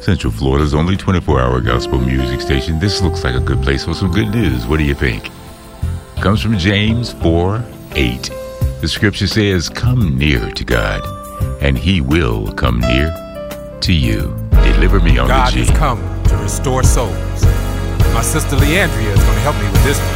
Central Florida's only 24-hour gospel music station. This looks like a good place for some good news. What do you think? Comes from James 4:8. The scripture says, "Come near to God, and he will come near to you." Deliver me on God the G. has come to restore souls. My sister Leandria is going to help me with this one.